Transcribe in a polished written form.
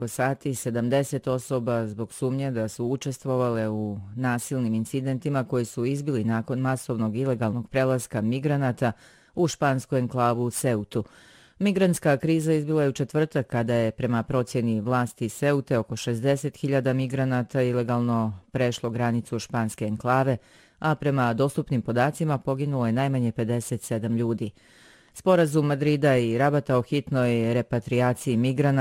sati 70 osoba zbog sumnje da su učestvovale u nasilnim incidentima koji su izbili nakon masovnog ilegalnog prelaska migranata u špansku enklavu Ceutu. Migrantska kriza izbila je u četvrtak kada je prema procjeni vlasti Ceute oko 60.000 migranata ilegalno prešlo granicu španske enklave, a prema dostupnim podacima poginulo je najmanje 57 ljudi. Sporazum Madrida i Rabata o hitnoj repatriaciji migranata